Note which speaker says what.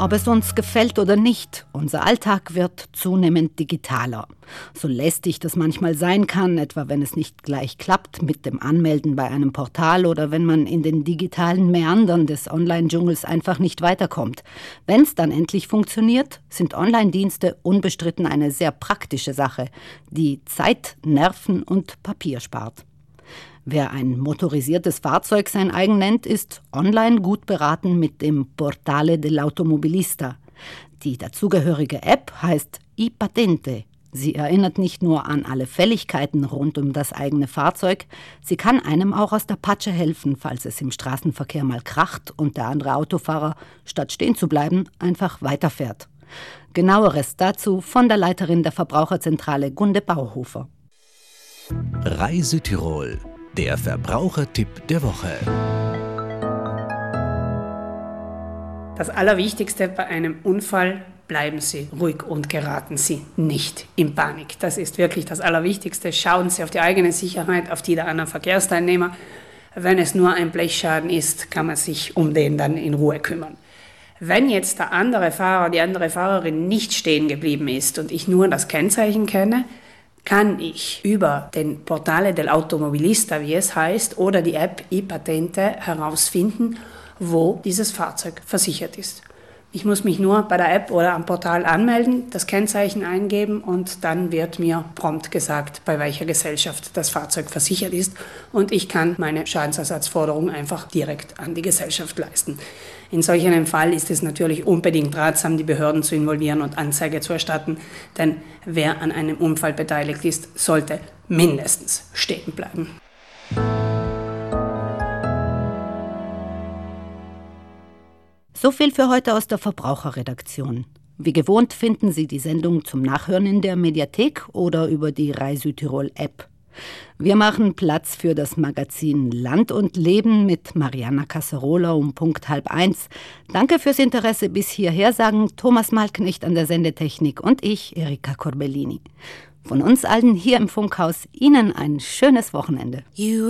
Speaker 1: Ob es uns gefällt oder nicht, unser Alltag wird zunehmend digitaler. So lästig das manchmal sein kann, etwa wenn es nicht gleich klappt mit dem Anmelden bei einem Portal oder wenn man in den digitalen Mäandern des Online-Dschungels einfach nicht weiterkommt. Wenn es dann endlich funktioniert, sind Online-Dienste unbestritten eine sehr praktische Sache, die Zeit, Nerven und Papier spart. Wer ein motorisiertes Fahrzeug sein eigen nennt, ist online gut beraten mit dem Portale dell'Automobilista. Die dazugehörige App heißt iPatente. Sie erinnert nicht nur an alle Fälligkeiten rund um das eigene Fahrzeug, sie kann einem auch aus der Patsche helfen, falls es im Straßenverkehr mal kracht und der andere Autofahrer, statt stehen zu bleiben, einfach weiterfährt. Genaueres dazu von der Leiterin der Verbraucherzentrale Gunde Bauhofer.
Speaker 2: Reise-Tirol, der Verbrauchertipp der Woche.
Speaker 3: Das Allerwichtigste bei einem Unfall: bleiben Sie ruhig und geraten Sie nicht in Panik. Das ist wirklich das Allerwichtigste. Schauen Sie auf die eigene Sicherheit, auf die der anderen Verkehrsteilnehmer. Wenn es nur ein Blechschaden ist, kann man sich um den dann in Ruhe kümmern. Wenn jetzt der andere Fahrer, die andere Fahrerin nicht stehen geblieben ist und ich nur das Kennzeichen kenne, kann ich über den Portale dell'Automobilista, wie es heißt, oder die App iPatente herausfinden, wo dieses Fahrzeug versichert ist. Ich muss mich nur bei der App oder am Portal anmelden, das Kennzeichen eingeben und dann wird mir prompt gesagt, bei welcher Gesellschaft das Fahrzeug versichert ist und ich kann meine Schadensersatzforderung einfach direkt an die Gesellschaft leisten. In solch einem Fall ist es natürlich unbedingt ratsam, die Behörden zu involvieren und Anzeige zu erstatten, denn wer an einem Unfall beteiligt ist, sollte mindestens stehen bleiben.
Speaker 1: So viel für heute aus der Verbraucherredaktion. Wie gewohnt finden Sie die Sendung zum Nachhören in der Mediathek oder über die Reise-Tirol-App. Wir machen Platz für das Magazin Land und Leben mit Mariana Casserola um Punkt 12:30. Danke fürs Interesse bis hierher, sagen Thomas Malknecht an der Sendetechnik und ich, Erika Corbellini. Von uns allen hier im Funkhaus Ihnen ein schönes Wochenende.